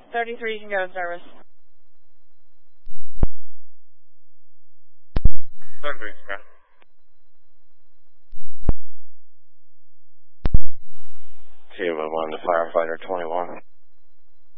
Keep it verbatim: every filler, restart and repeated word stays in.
thirty-three, you can go in service. thirty-three, okay. Cuba one to firefighter twenty-one.